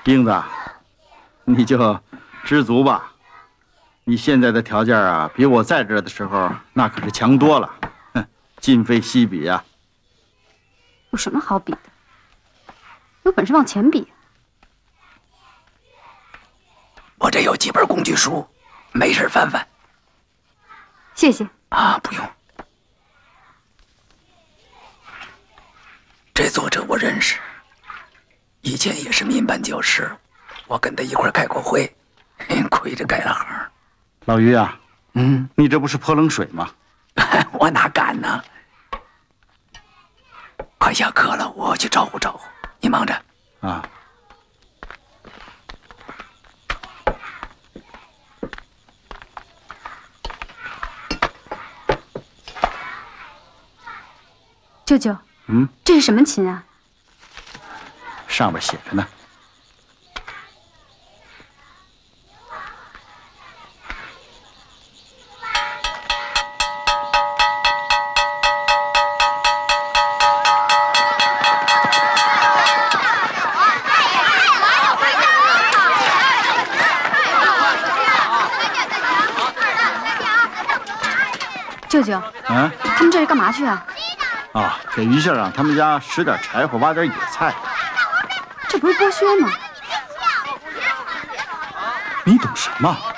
英子，你就知足吧。你现在的条件啊，比我在这儿的时候那可是强多了，哼，今非昔比啊。 有什么好比的？有本事往前比。 我这有几本工具书，没事翻翻。 谢谢。 啊，不用。这作者我认识，以前也是民办教师，我跟他一块开过会，亏着改了行。 老于啊，你这不是泼冷水吗？ 我哪敢呢？快下课了，我去招呼招呼，你忙着。 啊。 舅舅，这是什么琴啊？ 上面写着呢。 舅舅，他们这是干嘛去啊？ 啊，给于校长他们家拾点柴火，挖点野菜。 这不是剥削吗？ 你懂什么？